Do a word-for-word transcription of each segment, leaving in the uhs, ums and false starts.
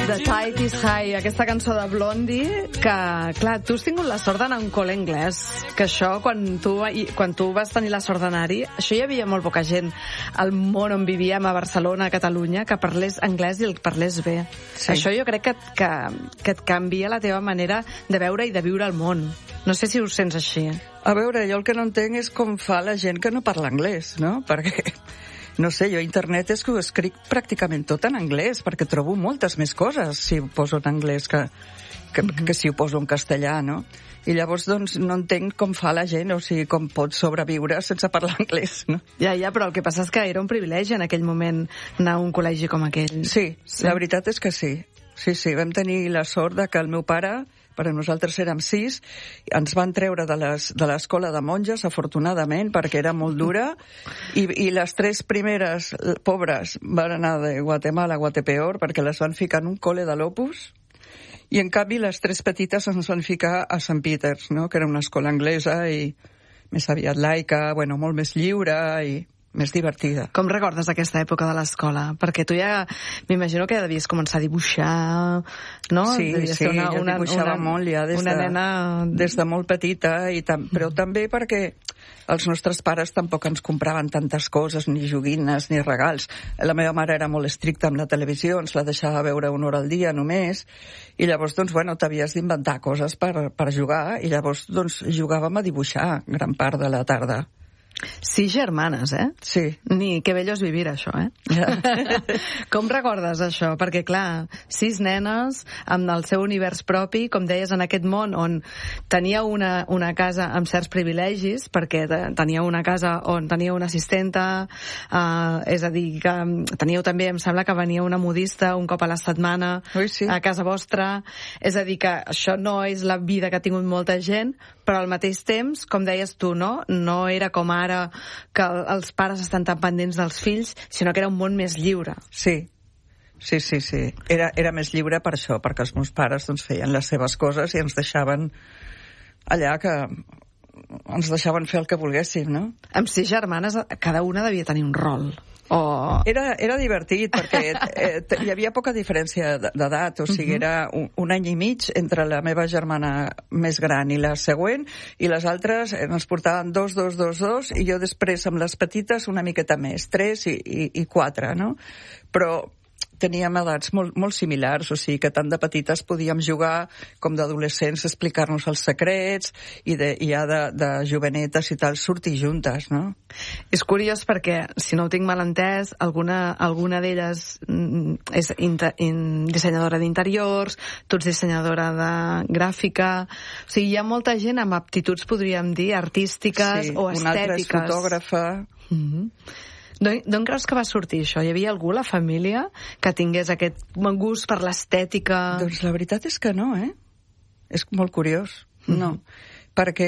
The Tide is High, aquesta cançó de Blondie, que, clar, tu has tingut la sort d'anar a un col·le anglès, que això, quan tu, quan tu vas tenir la sort d'anar-hi, això hi havia molt poca gent al món on vivíem, a Barcelona, a Catalunya, que parlés anglès i el parlés bé. Sí. Això jo crec que, que, que et canvia la teva manera de veure i de viure el món. No sé si ho sents així. A veure, jo el que no entenc és com fa la gent que no parla anglès, no? Perquè... No sé, jo a internet és que ho escric pràcticament tot en anglès, perquè trobo moltes més coses si ho poso en anglès que, que, mm-hmm. que si ho poso en castellà, no? I llavors, doncs, no entenc com fa la gent, o sigui, com pot sobreviure sense parlar anglès, no? Ja, ja, però el que passa és que era un privilegi en aquell moment anar a un col·legi com aquell. Sí, sí, la veritat és que sí. Sí, sí, vam tenir la sort de que el meu pare... però nosaltres érem sis, ens van treure de les, de l'escola de monges, afortunadament, perquè era molt dura, i, i les tres primeres pobres van anar de Guatemala a Guatepeor, perquè les van ficar en un col·le de l'Opus, i en canvi les tres petites ens van ficar a Saint Peters, no? Que era una escola anglesa i més aviat laica, bueno, molt més lliure i més divertida. Com recordes aquesta època de l'escola? Perquè tu ja, m'imagino que ja devies començar a dibuixar, no? Sí, sí, una, jo una, dibuixava una, molt ja des, una de, nena... des de molt petita, i tam, però també perquè els nostres pares tampoc ens compraven tantes coses, ni joguines, ni regals. La meva mare era molt estricta amb la televisió, ens la deixava veure una hora al dia només, i llavors, doncs, bueno, t'havies d'inventar coses per, per jugar, i llavors, doncs, jugàvem a dibuixar gran part de la tarda. Sis germanes, eh? Sí. Ni que bello és vivir, això, eh? Ja. Com recordes això? Perquè, clar, sis nenes amb el seu univers propi, com deies, en aquest món on teníeu una, una casa amb certs privilegis, perquè teníeu una casa on teníeu una assistenta, eh, és a dir, que teníeu també, em sembla que venia una modista un cop a la setmana Ui, sí. a casa vostra. És a dir, que això no és la vida que ha tingut molta gent, però al mateix temps, com deies tu, no? No era com ara que els pares estan tan pendents dels fills, sinó que era un món més lliure. Sí, sí, sí, sí. Era, era més lliure per això, perquè els meus pares doncs, feien les seves coses i ens deixaven allà que ens deixaven fer el que volguéssim, no? Amb sis germanes, cada una devia tenir un rol. Oh. Era, era divertit perquè eh, hi havia poca diferència d'edat, o sigui, uh-huh. era un, un any i mig entre la meva germana més gran i la següent, i les altres ens portaven dos, dos, dos, dos, i jo després amb les petites una miqueta més, tres i, i, i quatre, no? Però teníem edats molt, molt similars, o sigui que tant de petites podíem jugar com d'adolescents, explicar-nos els secrets, i, de, i ja de, de jovenetes i tal, sortir juntes, no? És curiós perquè, si no ho tinc mal entès, alguna, alguna d'elles és inter, in, dissenyadora d'interiors, tu ets dissenyadora de gràfica, o sigui, hi ha molta gent amb aptituds, podríem dir, artístiques sí, o estètiques. Una altra és fotògrafa. Mm-hmm. D'on creus que va sortir això? Hi havia algú a la família que tingués aquest gust per l'estètica? Doncs la veritat és que no, eh? És molt curiós. Mm-hmm. No. Perquè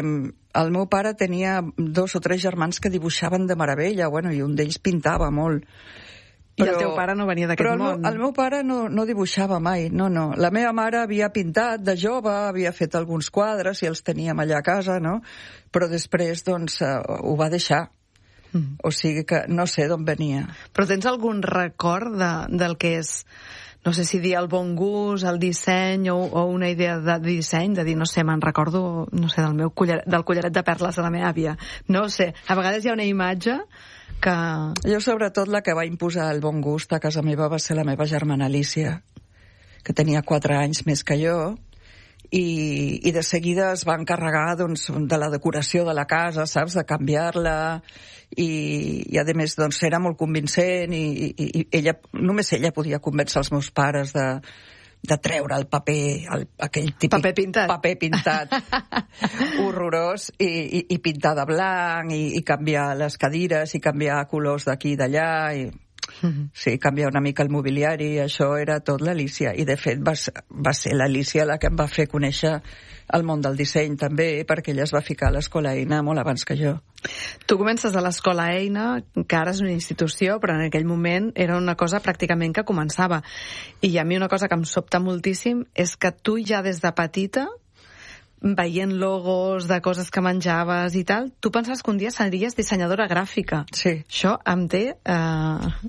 el meu pare tenia dos o tres germans que dibuixaven de meravella, bueno, i un d'ells pintava molt. Però, I el teu pare no venia d'aquest món? Però el, el meu pare no, no dibuixava mai, no, no. La meva mare havia pintat de jove, havia fet alguns quadres i els teníem allà a casa, no? Però després, doncs, ho va deixar. Mm. O sigui que no sé d'on venia. Però tens algun record de, del que és, no sé si dir el bon gust, el disseny o, o una idea de disseny, de dir, no sé, me'n recordo, no sé, del meu collaret, del collaret de perles de la meva àvia. No sé, a vegades hi ha una imatge que... Jo sobretot la que va imposar el bon gust a casa meva va ser la meva germana Alicia, que tenia quatre anys més que jo, i, i de seguida es va encarregar doncs, de la decoració de la casa, saps, de canviar-la, i, i a més doncs, era molt convincent, i, i, i ella, només ella podia convèncer els meus pares de, de treure el paper, el, aquell típic paper pintat, paper pintat horrorós, i, i, i pintar de blanc, i, i canviar les cadires, i canviar colors d'aquí i d'allà, i... Sí, canviar una mica el mobiliari, això era tot l'Alicia, i de fet va, va ser l'Alicia la que em va fer conèixer el món del disseny també, perquè ella es va ficar a l'Escola Eina molt abans que jo. Tu comences a l'Escola Eina, que ara és una institució, però en aquell moment era una cosa pràcticament que començava, i a mi una cosa que em sobta moltíssim és que tu ja des de petita, veient logos de coses que menjaves i tal, tu pensaves que un dia series dissenyadora gràfica. Sí. Això em té... Eh...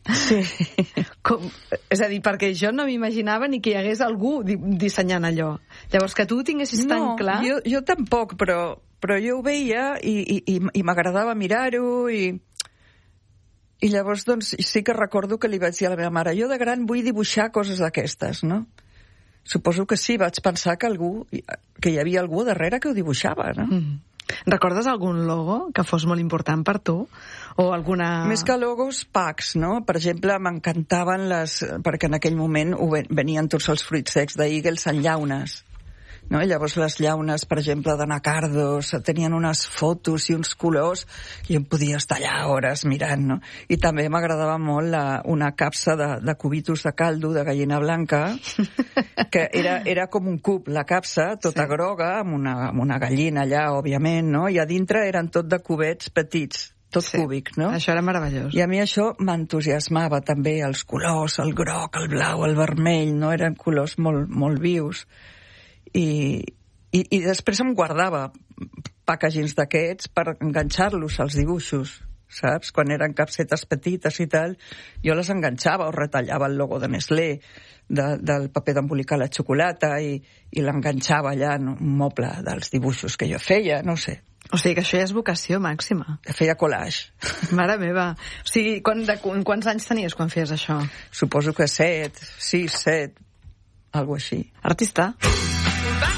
Sí. Com, és a dir, perquè jo no m'imaginava ni que hi hagués algú di dissenyant allò. Llavors, que tu ho tinguessis no, tan clar... Jo, jo tampoc, però, però jo ho veia i, i, i, i m'agradava mirar-ho i, i llavors doncs, sí que recordo que li vaig dir a la meva mare, jo de gran vull dibuixar coses d'aquestes, no? Suposo que sí, vaig pensar que algú, que hi havia algú darrere que ho dibuixava, no? Mm. Recordes algun logo que fos molt important per tu? O alguna... Més que logos, packs, no? Per exemple, m'encantaven les... Perquè en aquell moment venien tots els fruits secs d'Eagles en llaunes. No? I llavors les llaunes, per exemple, d'anacardos, tenien unes fotos i uns colors i em podia estar allà hores mirant, no? I també m'agradava molt la, una capsa de, de cubitos de caldo de gallina blanca, que era, era com un cub, la capsa, tota sí. groga, amb una, amb una gallina allà, òbviament, no? I a dintre eren tot de cubets petits, tot sí, cúbic, no? Això era meravellós. I a mi això m'entusiasmava també, els colors, el groc, el blau, el vermell, no? Eren colors molt, molt vius. I, i, i després em guardava packagings d'aquests per enganxar-los als dibuixos, saps? Quan eren capsetes petites i tal, jo les enganxava o retallava el logo de Nestlé, de, del paper d'embolicar la xocolata i, i l'enganxava allà en un moble dels dibuixos que jo feia, no sé. O sigui que això ja és vocació màxima. Feia collage. Mare meva. O sigui, quan, de, quants anys tenies quan feies això? Suposo que set, sis, set, algo així. Artista.